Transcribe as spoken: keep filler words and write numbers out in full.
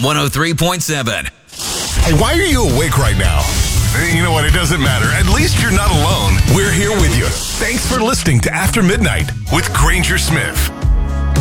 one oh three point seven. Hey, why are you awake right now? You know what? It doesn't matter. At least you're not alone. We're here with you. Thanks for listening to After Midnight with Granger Smith.